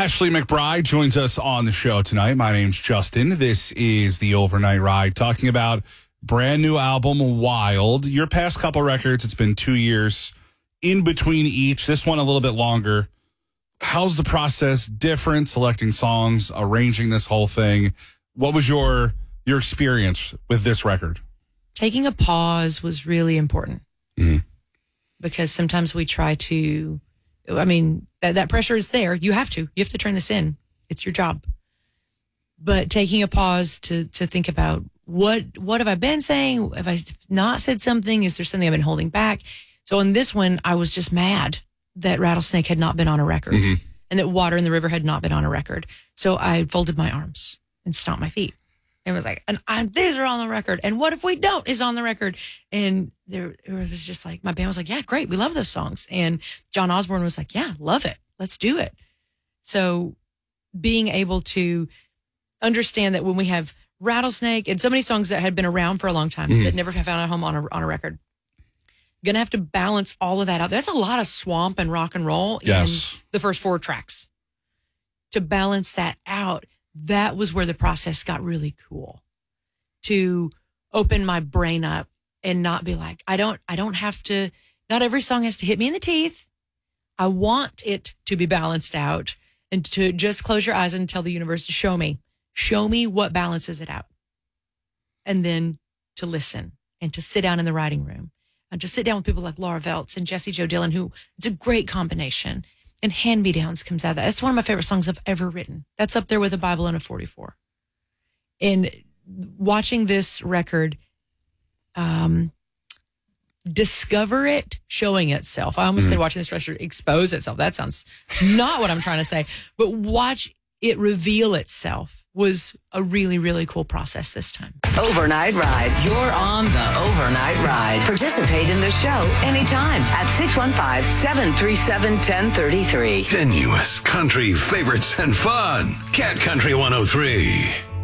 Ashley McBride joins us on the show tonight. My name's Justin. This is the Overnight Ride, talking about brand new album, Wild. Your past couple records, it's been 2 years in between each. This one a little bit longer. How's the process different, selecting songs, arranging this whole thing? What was your experience with this record? Taking a pause was really important because sometimes we try to, that pressure is there. You have to turn this in. It's your job. But taking a pause to think about what have I been saying? Have I not said something? Is there something I've been holding back? So on this one, I was just mad that Rattlesnake had not been on a record and that Water in the River had not been on a record. So I folded my arms and stomped my feet. And was like, these are on the record. And What If We Don't is on the record. And it was just like, my band was like, yeah, great. We love those songs. And John Osborne was like, yeah, love it. Let's do it. So being able to understand that when we have Rattlesnake and so many songs that had been around for a long time that never have found a home on a record, going to have to balance all of that out. That's a lot of swamp and rock and roll in the first 4 tracks. To balance that out, that was where the process got really cool. To open my brain up and not be like, I don't have to, not every song has to hit me in the teeth. I want it to be balanced out and to just close your eyes and tell the universe to show me what balances it out. And then to listen and to sit down in the writing room and to sit down with people like Laura Veltz and Jessie Jo Dillon, who it's a great combination. And Hand Me Downs comes out of that. That's one of my favorite songs I've ever written. That's up there with a Bible and a 44. And watching this record, discover it, showing itself. I almost said watching this record expose itself. That sounds not what I'm trying to say. But watch it reveal itself was a really, really cool process this time. Overnight Ride. You're on the Overnight Ride. Participate in the show anytime at 615-737-1033. Tenuous country favorites and fun. Cat Country 103.